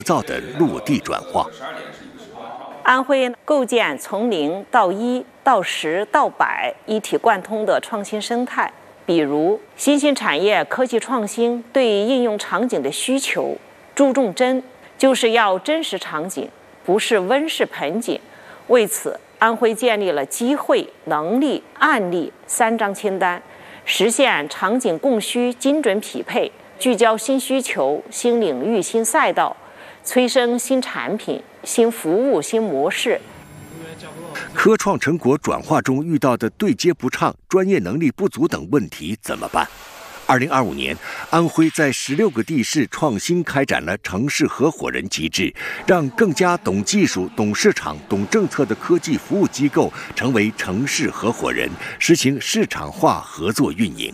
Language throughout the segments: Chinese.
造的落地转化。 安徽构建从0到1到10到100一体贯通的创新生态，比如新兴产业科技创新对应用场景的需求，注重真，就是要真实场景，不是温室盆景。为此，安徽建立了机会、能力、案例3张清单，实现场景供需精准匹配，聚焦新需求、新领域、新赛道，催生新产品、新服务、新模式。 科创成果转化中遇到的对接不畅、专业能力不足等问题怎么办？2025年，安徽在16个地市创新开展了城市合伙人机制，让更加懂技术、懂市场、懂政策的科技服务机构成为城市合伙人，实行市场化合作运营。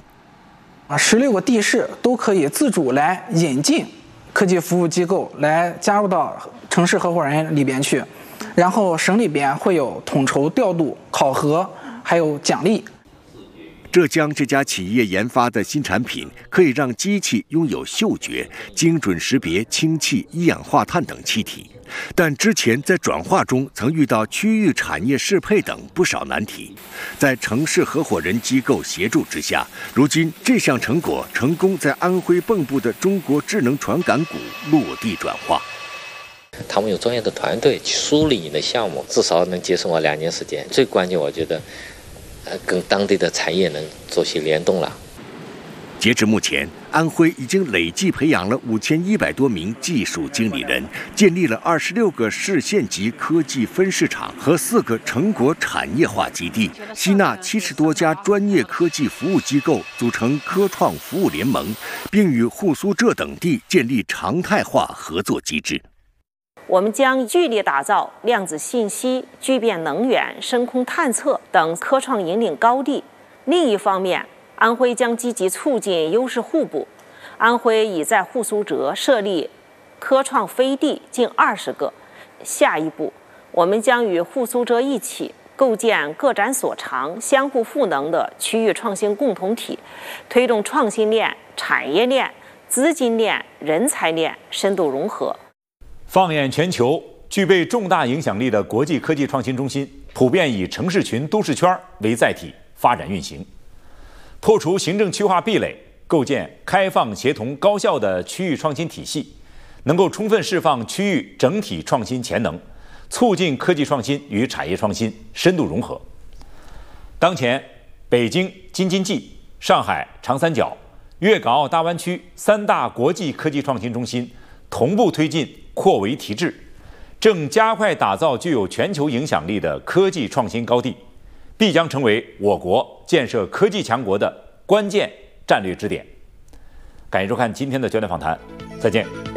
16个地市都可以自主来引进科技服务机构来加入到城市合伙人里边去，然后省里边会有统筹调度、考核，还有奖励。 浙江这家企业研发的新产品，可以让机器拥有嗅觉，精准识别氢气、一氧化碳等气体。但之前在转化中曾遇到区域产业适配等不少难题，在城市合伙人机构协助之下，如今这项成果成功在安徽蚌埠的中国智能传感股落地转化。 他们有专业的团队去梳理你的项目，至少能节省我2年时间。最关键，我觉得，跟当地的产业能做些联动了。 截至目前，安徽已经累计培养了5100多名技术经理人，建立了26个市县级科技分市场和4个成果产业化基地，吸纳70多家专业科技服务机构，组成科创服务联盟，并与沪苏浙等地建立常态化合作机制。 我们将聚力打造量子信息、聚变能源、深空探测等科创引领高地。另一方面，安徽将积极促进优势互补。安徽已在沪苏浙设立科创飞地近20个。下一步，我们将与沪苏浙一起构建各展所长、相互赋能的区域创新共同体，推动创新链、产业链、资金链、人才链深度融合。 放眼全球，具备重大影响力的国际科技创新中心普遍以城市群、都市圈为载体发展运行，破除行政区划壁垒，构建开放、协同、高效的区域创新体系，能够充分释放区域整体创新潜能，促进科技创新与产业创新深度融合。当前，北京、京津冀、上海、长三角、粤港澳大湾区3大国际科技创新中心同步推进扩围提质，正加快打造具有全球影响力的科技创新高地，必将成为我国建设科技强国的关键战略支点。感谢收看今天的焦点访谈，再见。